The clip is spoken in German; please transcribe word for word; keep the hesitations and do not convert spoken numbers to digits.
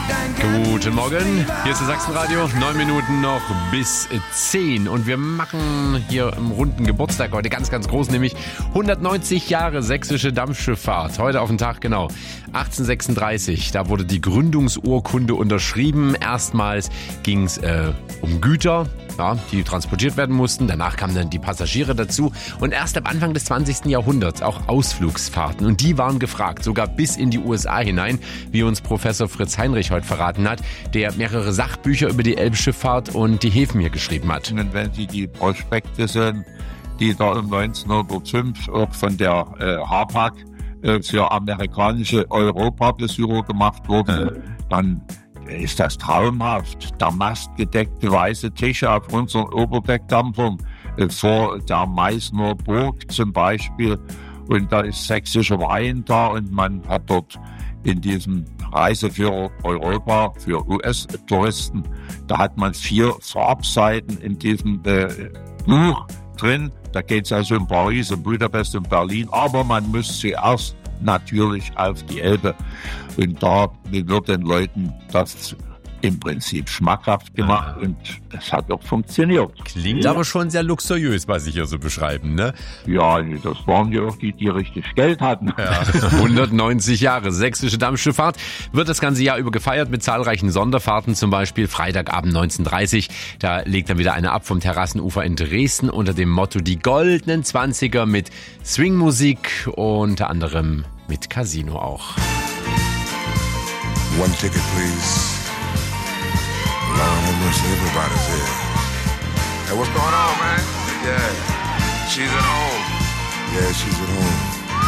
Guten Morgen, hier ist das Sachsenradio, neun Minuten noch bis zehn und wir machen hier im runden Geburtstag heute ganz, ganz groß, nämlich hundertneunzig Jahre sächsische Dampfschifffahrt, heute auf den Tag genau, achtzehnhundertsechsunddreißig, da wurde die Gründungsurkunde unterschrieben, erstmals ging es äh, um Güter, ja, die transportiert werden mussten, danach kamen dann die Passagiere dazu und erst ab Anfang des zwanzigsten Jahrhunderts auch Ausflugsfahrten und die waren gefragt, sogar bis in die U S A hinein, wie uns Professor Fritz Heinrich heute verraten hat, der mehrere Sachbücher über die Elbschifffahrt und die Häfen hier geschrieben hat. Und wenn Sie die Prospekte sehen, die da um neunzehnhundertfünf auch von der äh, Hapag äh, für amerikanische Europabesucher gemacht wurden, dann ist das traumhaft. Der mastgedeckte weiße Tische auf unseren Oberdeckdampfern äh, vor der Meißner Burg zum Beispiel. Und da ist sächsischer Wein da und man hat dort in diesem Reiseführer Europa für U S-Touristen, da hat man vier Farbseiten in diesem äh, Buch drin. Da geht es also um Paris, um Budapest, um Berlin, aber man muss zuerst natürlich auf die Elbe. Und da wird den Leuten das im Prinzip schmackhaft gemacht und das hat auch funktioniert. Klingt aber schon sehr luxuriös, was Sie hier so beschreiben, ne? Ja, das waren ja auch die, die richtig Geld hatten. Ja. hundertneunzig Jahre sächsische Dampfschifffahrt wird das ganze Jahr über gefeiert mit zahlreichen Sonderfahrten, zum Beispiel Freitagabend neunzehn Uhr dreißig. Da legt dann wieder eine ab vom Terrassenufer in Dresden unter dem Motto Die goldenen Zwanziger mit Swingmusik, unter anderem mit Casino auch. One ticket, please. Lord have mercy, everybody's here. Hey, what's going on, man? Yeah, she's at home. Yeah, she's at home.